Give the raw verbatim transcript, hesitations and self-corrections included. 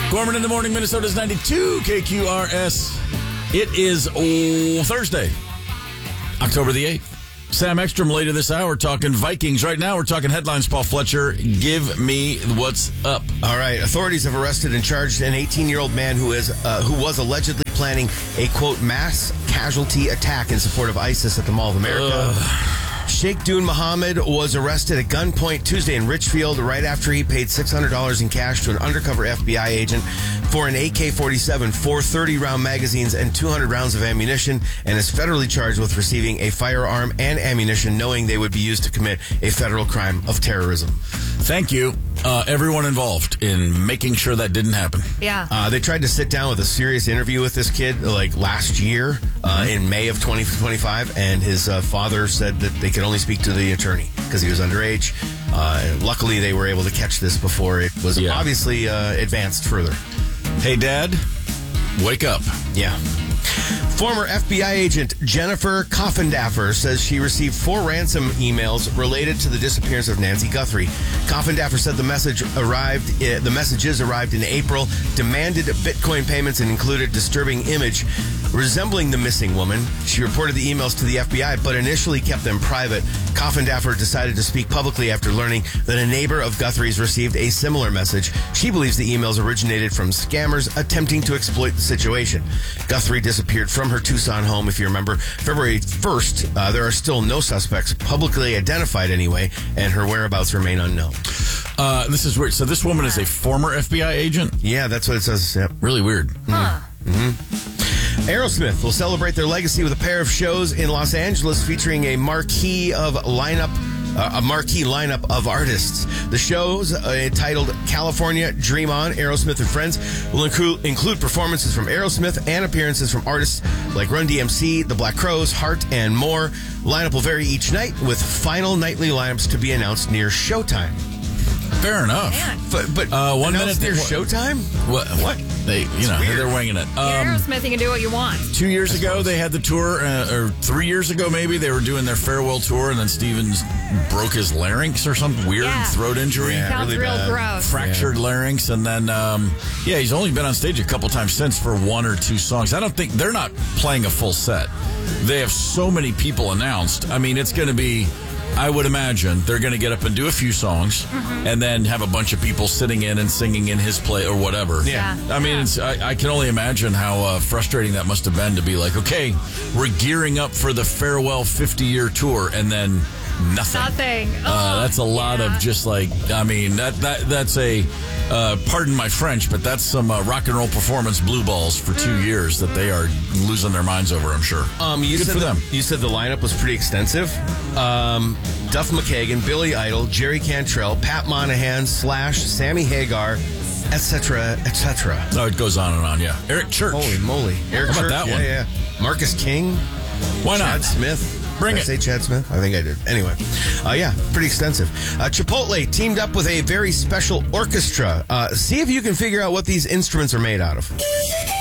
Gorman in the morning, Minnesota's ninety-two K Q R S. It is oh, Thursday, October the eighth. Sam Ekstrom later this hour talking Vikings. Right now we're talking headlines. Paul Fletcher, give me what's up. All right. Authorities have arrested and charged an eighteen-year-old man who is uh, who was allegedly planning a, quote, mass casualty attack in support of ISIS at the Mall of America. Ugh. Sheikh Dune Mohammed was arrested at gunpoint Tuesday in Richfield right after he paid six hundred dollars in cash to an undercover F B I agent for an A K forty-seven, four thirty-round magazines, and two hundred rounds of ammunition, and is federally charged with receiving a firearm and ammunition knowing they would be used to commit a federal crime of terrorism. Thank you, uh, everyone involved in making sure that didn't happen. Yeah. Uh, they tried to sit down with a serious interview with this kid like last year uh, mm-hmm. in May of twenty twenty-five, and his uh, father said that they could only speak to the attorney because he was underage. Uh, and luckily, they were able to catch this before it was yeah. obviously uh, advanced further. Hey, Dad, wake up. Yeah. Former F B I agent Jennifer Coffindaffer says she received four ransom emails related to the disappearance of Nancy Guthrie. Coffindaffer said the message arrived, uh, the messages arrived in April, demanded Bitcoin payments, and included disturbing image resembling the missing woman. She reported the emails to the F B I, but initially kept them private. Coffindaffer decided to speak publicly after learning that a neighbor of Guthrie's received a similar message. She believes the emails originated from scammers attempting to exploit the situation. Guthrie disappeared from her Tucson home, if you remember, February first. Uh, there are still no suspects publicly identified anyway, and her whereabouts remain unknown. Uh, this is weird. So this woman is a former F B I agent? Yeah, that's what it says. Yep. Really weird. Huh. Mm-hmm. Aerosmith will celebrate their legacy with a pair of shows in Los Angeles featuring a marquee of lineup, uh, a marquee lineup of artists. The shows, uh, titled California Dream On, Aerosmith and Friends, will include, include performances from Aerosmith and appearances from artists like Run D M C, The Black Crowes, Heart, and more. Lineup will vary each night, with final nightly lineups to be announced near showtime. Fair enough. But, but uh, one minute near showtime? What? What? They, you know, they're winging it. Um, Aerosmith, you can do what you want. Two years ago, they had the tour, uh, or three years ago, maybe they were doing their farewell tour, and then Stevens broke his larynx or some weird yeah. throat injury. Yeah, Sounds really real bad. gross. Fractured yeah. larynx, and then um, yeah, he's only been on stage a couple times since for one or two songs. I don't think they're not playing a full set. They have so many people announced. I mean, it's going to be. I would imagine they're going to get up and do a few songs mm-hmm. and then have a bunch of people sitting in and singing in his play or whatever. Yeah. I mean, it's, I, I can only imagine how uh, frustrating that must have been to be like, okay, we're gearing up for the farewell fifty-year tour and then nothing. Nothing. Oh, uh, that's a lot yeah. of just like, I mean, that, that that's a, uh, pardon my French, but that's some uh, rock and roll performance blue balls for two mm. years that they are losing their minds over, I'm sure. Um, you Good said for the, them. You said the lineup was pretty extensive. Um, Duff McKagan, Billy Idol, Jerry Cantrell, Pat Monahan, Slash, Sammy Hagar, et cetera, et cetera. Oh, it goes on and on, yeah. Eric Church. Holy moly. Eric How about Church, that yeah, one? yeah. Marcus King. Why not? Chad Smith. Bring did I it. say Chad Smith? I think I did. Anyway, uh, yeah, pretty extensive. Uh, Chipotle teamed up with a very special orchestra. Uh, see if you can figure out what these instruments are made out of.